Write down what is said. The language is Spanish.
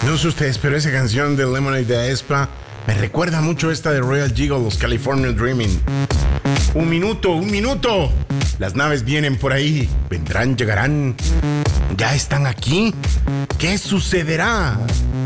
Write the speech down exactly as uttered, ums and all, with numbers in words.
No sé ustedes, pero esa canción de Lemonade de aespa me recuerda mucho esta de Royal Giggle, los California Dreaming. Un minuto, un minuto. Las naves vienen por ahí. Vendrán, llegarán. ¿Ya están aquí? ¿Qué sucederá?